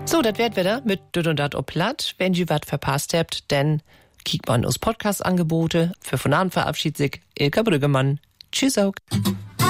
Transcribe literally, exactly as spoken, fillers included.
So, das wird wieder mit Düt und Dat o Platt. Wenn ihr was verpasst habt, dann kiekt man aus Podcast-Angebote. Für von Abend verabschiedet sich Ilka Brüggemann. Tschüss auch.